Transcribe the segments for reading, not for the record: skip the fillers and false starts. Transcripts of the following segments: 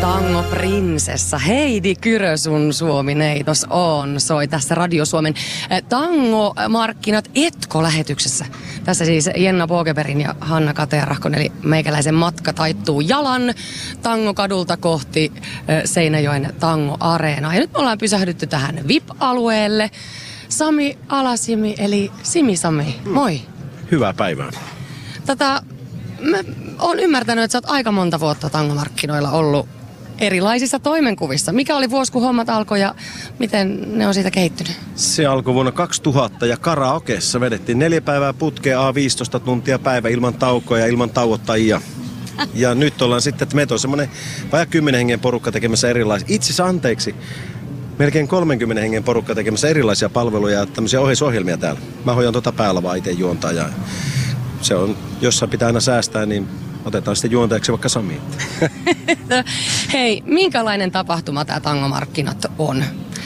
Tango-prinsessa Heidi Kyrö, sun Suomi-neitos soi tässä Radio Suomen tangomarkkinat Etko-lähetyksessä. Tässä siis Jenna Bogeberin ja Hanna Katearahkon, eli meikäläisen matka taittuu jalan Tangokadulta kohti Seinäjoen Tango-areenaa. Ja nyt me ollaan pysähdytty tähän VIP-alueelle. Sami Alasimi, eli Simi-Sami, moi. Hyvää päivää. Mä oon ymmärtänyt, että sä oot aika monta vuotta tangomarkkinoilla ollut erilaisissa toimenkuvissa. Mikä oli vuosi, kun hommat alkoi ja miten ne on siitä kehittynyt? Se alkoi vuonna 2000 ja karaokeessa vedettiin 4 päivää putkea 15 tuntia päivä ilman taukoja ja ilman tauottajia. Ja nyt ollaan sitten, että meitä on semmoinen vajaa 10 hengen porukka tekemässä erilaisia. Itse asiassa anteeksi, melkein 30 hengen porukka tekemässä erilaisia palveluja ja tämmöisiä oheisohjelmia täällä. Mä hoidan päällä vaan itse juontaa ja se on, jos pitää aina säästää, niin otetaan sitten juontajaksi vaikka Sami. Hei, minkälainen tapahtuma tämä tangomarkkinat on?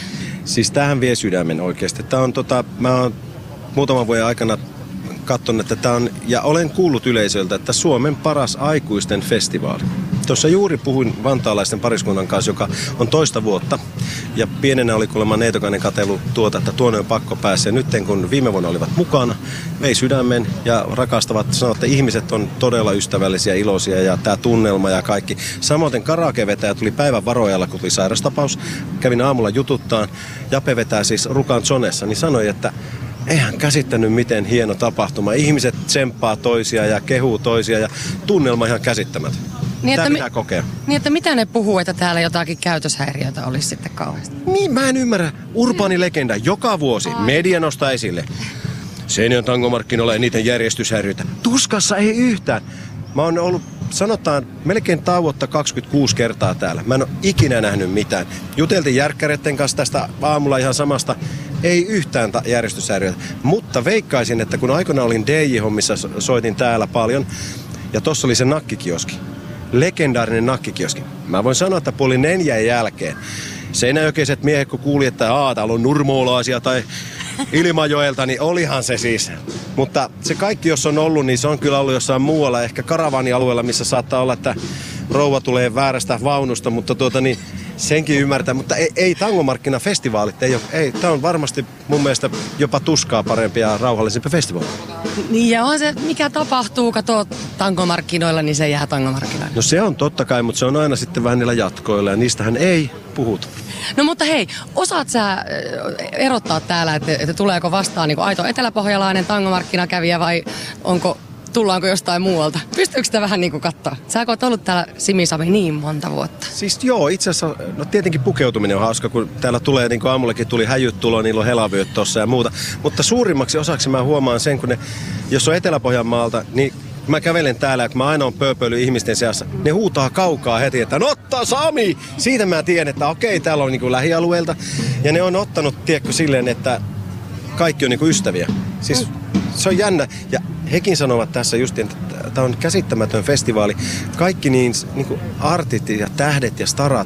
Siis tämähän vie sydämen oikeasti. Tää on mä oon muutaman vuoden aikana katsonut, että tämä on, ja olen kuullut yleisöltä, että Suomen paras aikuisten festivaali. Tuossa juuri puhuin vantaalaisten pariskunnan kanssa, joka on 2 vuotta. Ja pienenä oli kuulemma Neitokainen katsellut että tuonne on pakko päästä. Ja nyt kun viime vuonna olivat mukana, vei sydämen ja rakastavat, sanoo, että ihmiset on todella ystävällisiä, iloisia ja tämä tunnelma ja kaikki. Samoin karaokevetäjä tuli päivän varoajalla, kun tuli sairastapaus. Kävin aamulla jututtaan. Jape vetää siis Rukan Zonessa, niin sanoi, että eihän käsittänyt, miten hieno tapahtuma. Ihmiset tsemppaa toisia ja kehuu toisia ja tunnelma ihan käsittämätön. Tämä pitää kokea. Niin, että mitä ne puhuu, että täällä jotakin käytöshäiriöitä olisi sitten kauheasti? Niin, mä en ymmärrä. Urbaani legenda joka vuosi media nostaa esille. Seinäjoen tangomarkkinoilla eniten järjestyshäiriöitä. Tuskassa ei yhtään. Mä oon ollut, sanotaan, melkein tauotta 26 kertaa täällä. Mä en ole ikinä nähnyt mitään. Juteltiin järkkäreiden kanssa tästä aamulla ihan samasta. Ei yhtään järjestyshäiriöitä. Mutta veikkaisin, että kun aikoina olin DJ-hommissa, soitin täällä paljon. Ja tossa oli se nakkikioski. Legendaarinen nakkikioski. Mä voin sanoa, että 3:30 jälkeen seinäjokeiset miehet, kun kuuli, että täällä on nurmoolaisia tai Ilmajoelta, niin olihan se siis. Mutta se kaikki, jos on ollut, niin se on kyllä ollut jossain muualla, ehkä karavaanialueella, missä saattaa olla, että rouva tulee väärästä vaunusta, mutta senkin ymmärtää. Mutta ei tangomarkkinafestivaalit, tämä on varmasti mun mielestä jopa tuskaa parempi ja rauhallisempi festivaali. Niin ja on se, mikä tapahtuu, kato tangomarkkinoilla, niin se jää tangomarkkinoilla. No se on totta kai, mutta se on aina sitten vähän niillä jatkoilla ja niistähän ei puhuta. No mutta hei, osaat sä erottaa täällä, että tuleeko vastaan niin kuin aito eteläpohjalainen tangomarkkinakävijä vai tullaanko jostain muualta? Pystyykö sitä vähän niin kuin katsoa? Sä oot ollut täällä Simi-Sami niin monta vuotta. Siis joo, itse asiassa, no tietenkin pukeutuminen on hauska, kun täällä tulee, niin kuin aamullakin tuli häjyt tulo, niillä on helavyöt tossa ja muuta. Mutta suurimmaksi osaksi mä huomaan sen, kun jos on Etelä-Pohjanmaalta, niin mä kävelen täällä, kun mä aina on pööpöily ihmisten seassa, ne huutaa kaukaa heti, että Notta Sami! Siitä mä tiedän, että okei, täällä on niin kuin lähialueelta. Ja ne on ottanut, tiedätkö, silleen, että kaikki on niin kuin ystäviä. Siis se on jännä. Ja hekin sanovat tässä just, että tämä on käsittämätön festivaali. Kaikki niin kuin artit ja tähdet ja starat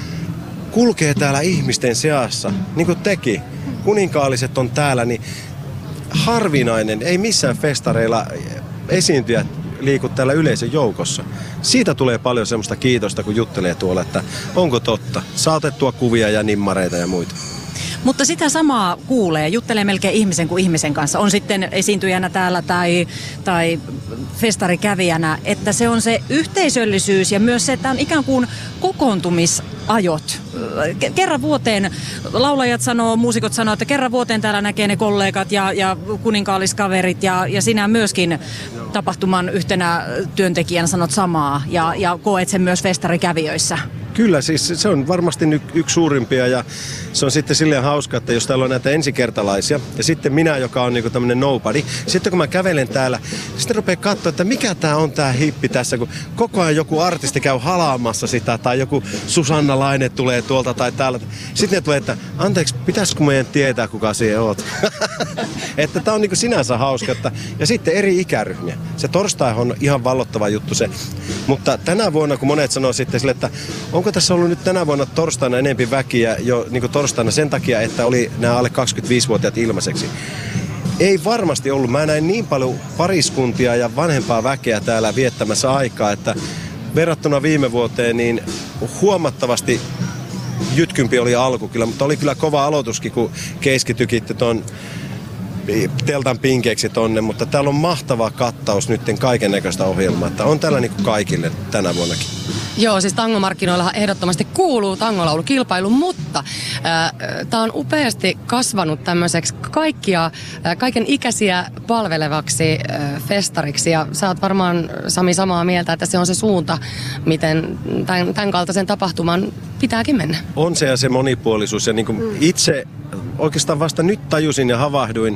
kulkee täällä ihmisten seassa, niin kuin teki. Kuninkaalliset on täällä, niin harvinainen, ei missään festareilla esiintyjät liiku täällä yleisön joukossa. Siitä tulee paljon semmoista kiitosta, kun juttelee tuolla, että onko totta. Saa otettua kuvia ja nimmareita ja muita. Mutta sitä samaa kuulee, juttelee melkein ihmisen kuin ihmisen kanssa. On sitten esiintyjänä täällä tai festarikävijänä, että se on se yhteisöllisyys ja myös se, että on ikään kuin kokoontumisajot. Kerran vuoteen, laulajat sanoo, muusikot sanoo, että kerran vuoteen täällä näkee ne kollegat ja kuninkaalliskaverit ja sinä myöskin tapahtuman yhtenä työntekijänä sanot samaa ja koet sen myös festarikävijöissä. Kyllä, siis se on varmasti yksi suurimpia ja se on sitten silleen hauska, että jos täällä on näitä ensikertalaisia ja sitten minä, joka on niinku tämmönen nobody, sitten kun mä kävelen täällä, sitten rupeaa katsoa, että mikä tää on tää hippi tässä, kun koko ajan joku artisti käy halaamassa sitä tai joku Susanna Laine tulee tuolta tai täällä. Sitten ne tulee, että anteeksi, pitäisikö meidän tietää, kuka siellä oot? Että tää on niinku sinänsä hauska. Ja sitten eri ikäryhmiä. Se torstai on ihan vallottava juttu se. Mutta tänä vuonna, kun monet sanoo sitten sille, että onko tässä ollut nyt tänä vuonna torstaina enempi väkiä jo niin kuin torstaina sen takia, että oli nämä alle 25-vuotiaat ilmaiseksi? Ei varmasti ollut. Mä näin niin paljon pariskuntia ja vanhempaa väkeä täällä viettämässä aikaa, että verrattuna viime vuoteen, niin huomattavasti jytkympi oli alku kyllä, mutta oli kyllä kova aloituskin, kun Keiski tykitti ton teltan pinkeeksi tonne, mutta täällä on mahtava kattaus nytten kaiken näköistä ohjelmaa, että on täällä niinku kaikille tänä vuonnakin. Joo, siis tangomarkkinoillahan ehdottomasti kuuluu tangolaulukilpailu, mutta tämä on upeasti kasvanut tämmöiseksi kaiken ikäisiä palvelevaksi festariksi. Ja sä oot varmaan, Sami, samaa mieltä, että se on se suunta, miten tämän kaltaisen tapahtuman pitääkin mennä. On se ja se monipuolisuus. Ja niin kuin itse oikeastaan vasta nyt tajusin ja havahduin.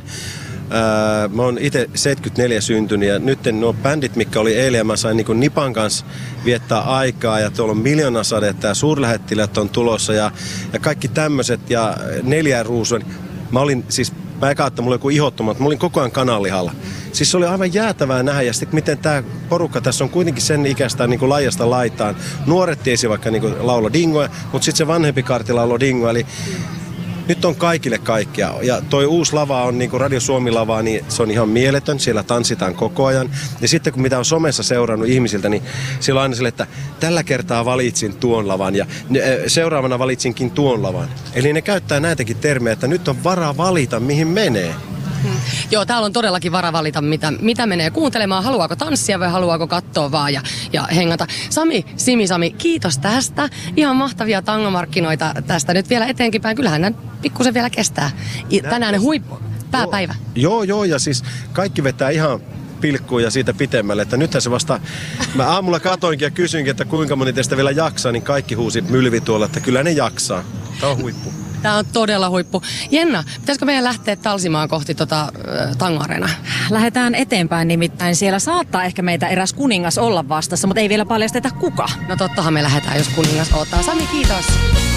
Mä oon itse 74 syntynyt ja nyt nuo bändit, mitkä oli eilen, mä sain niin Nipan kanssa viettää aikaa ja tuolla on Miljoonasadetta ja Suurlähettiläät on tulossa ja kaikki tämmöiset ja 4 ruusua. Mä olin siis, mä eka, että mulla oli joku ihottomat, mä olin koko ajan kanallihalla. Siis se oli aivan jäätävää nähdä ja sitten miten tää porukka tässä on kuitenkin sen ikäistä niin kuin laajasta laitaan. Nuoret tiesi vaikka niin kuin laulo dingoja, mutta sitten se vanhempi kartti laulo dingoja, eli nyt on kaikille kaikkea. Ja toi uusi lava on niin kuin Radio Suomi-lava, niin se on ihan mieletön. Siellä tanssitaan koko ajan. Ja sitten kun mitä on somessa seurannut ihmisiltä, niin siellä on aina sille, että tällä kertaa valitsin tuon lavan ja seuraavana valitsinkin tuon lavan. Eli ne käyttää näitäkin termejä, että nyt on varaa valita, mihin menee. Joo, täällä on todellakin vara valita, mitä menee kuuntelemaan. Haluaako tanssia vai haluaako katsoa vaan ja hengata. Sami, kiitos tästä. Ihan mahtavia tangomarkkinoita tästä nyt vielä eteenkinpäin. Kyllähän nämä pikkusen vielä kestää. Tänään ne pääpäivä. Joo, ja siis kaikki vetää ihan pilkkuun ja siitä pitemmälle, että nythän se vasta, mä aamulla katoinkin ja kysyinkin, että kuinka moni teistä vielä jaksaa, niin kaikki huusi mylvi tuolla, että kyllä ne jaksaa. Tää on huippu. Tää on todella huippu. Jenna, pitäisikö meidän lähteä talsimaan kohti tangoareenaa? Lähdetään eteenpäin, nimittäin siellä saattaa ehkä meitä eräs kuningas olla vastassa, mutta ei vielä paljasteta kuka. No tottahan me lähdetään, jos kuningas odottaa. Sami, kiitos.